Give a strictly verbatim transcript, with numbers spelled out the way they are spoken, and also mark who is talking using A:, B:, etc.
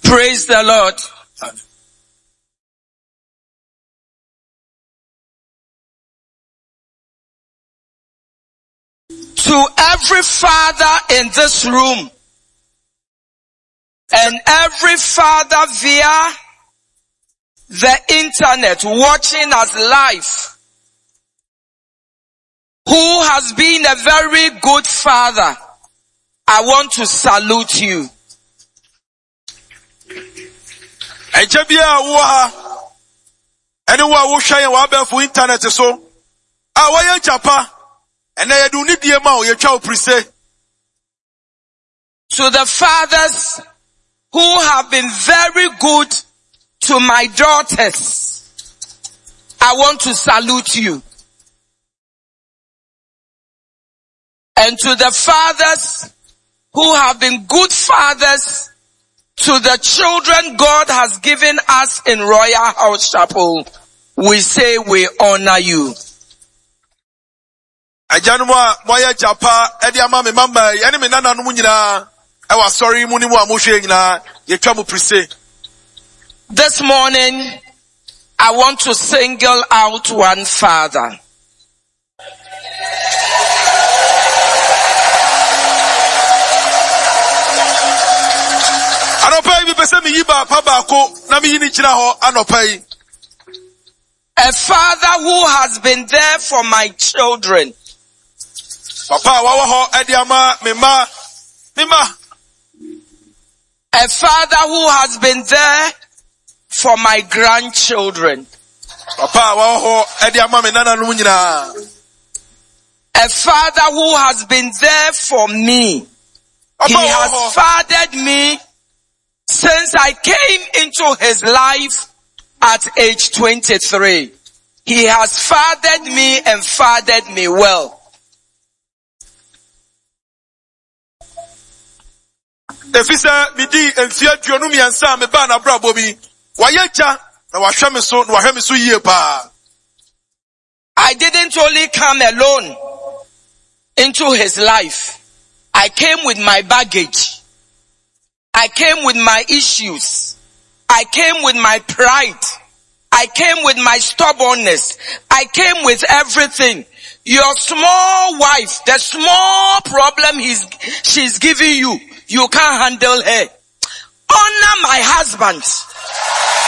A: Praise the Lord. To every father in this room and every father via the internet watching us live who has been a very good father, I want to salute you.
B: Ejebia wo ene wo wo hwan wa ba fu internet so a wo ye japa ene ye du ni die ma o ye twa oprise.
A: To the fathers who have been very good to my daughters, I want to salute you. And to the fathers who have been good fathers to the children God has given us in Royal House Chapel, we say we honor you.
B: Ajanwa moya japa edi ama me mama ene me nana no mu nyina e wa sorry mu ni mu amohwe nyina ye twa mu prise.
A: This morning I want to single out one father.
B: Anopai bi pese mi yiba pa ba ko na mi yini kira ho anopai.
A: A father who has been there for my children.
B: Papa wa wa ho edi ama me ma me ma.
A: A father who has been there for my grandchildren.
B: Papa wa ho edi ama me nana no nyina.
A: A father who has been there for me. He has fathered me since I came into his life at age twenty-three. He has fathered me and fathered me well.
B: Efisa midi enfia duonu miansa me ba na brabo bi. Wayeja na wahwe me so na wahwe me so yie pa.
A: I didn't only come alone into his life. I came with my baggage. I came with my issues. I came with my pride. I came with my stubbornness. I came with everything. Your small wife, the small problem he's, she's giving you, you can't handle her. Honor my husband.